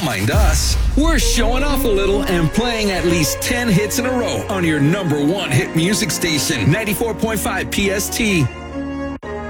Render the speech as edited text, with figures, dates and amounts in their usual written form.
don't mind us. We're showing off a little and playing at least 10 hits in a row on your number one hit music station, 94.5 PST.